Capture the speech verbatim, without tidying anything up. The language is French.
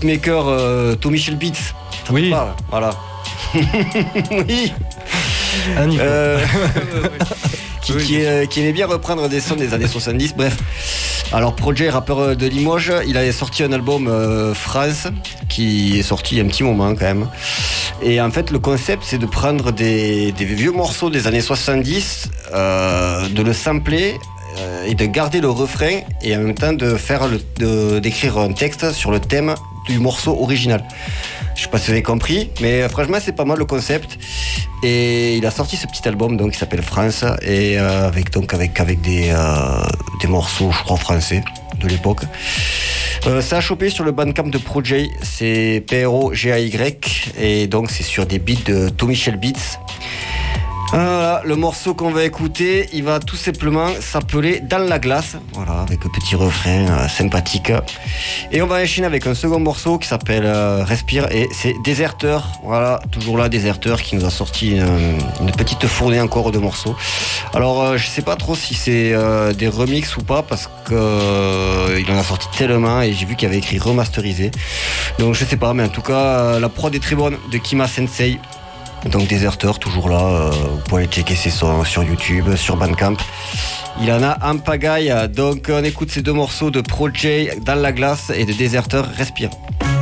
beatmaker euh, Tommy Shell Beats. Ça oui. Parle, voilà. oui. Un niveau. Euh, qui, qui, euh, qui aimait bien reprendre des sons des années soixante-dix. Bref. Alors Projay, rappeur de Limoges, il avait sorti un album euh, France qui est sorti il y a un petit moment quand même. Et en fait le concept c'est de prendre des, des vieux morceaux des années soixante-dix, euh, de le sampler euh, et de garder le refrain et en même temps de faire le, de, d'écrire un texte sur le thème du morceau original. Je sais pas si vous avez compris, mais franchement c'est pas mal le concept. Et il a sorti ce petit album donc qui s'appelle France et euh, avec donc avec avec des euh, des morceaux je crois français de l'époque. Euh, ça a chopé sur le Bandcamp de Projay, c'est P R O G A Y et donc c'est sur des beats de Tommy Shell Beats. Voilà, le morceau qu'on va écouter, il va tout simplement s'appeler Dans la glace, voilà, avec un petit refrain euh, sympathique. Et on va enchaîner avec un second morceau qui s'appelle euh, Respire et c'est Déserteur, voilà, toujours là Déserteur qui nous a sorti une, une petite fournée encore de morceaux. Alors euh, je sais pas trop si c'est euh, des remixes ou pas parce que euh, il en a sorti tellement et j'ai vu qu'il y avait écrit remasterisé. Donc je sais pas, mais en tout cas euh, la prod est très bonne de Kima Sensei. Donc Déserteur, toujours là, euh, vous pouvez aller checker ses sons sur YouTube, sur Bandcamp. Il en a en pagaille, donc on écoute ces deux morceaux de Projay Dans la glace et de Déserteur Respire.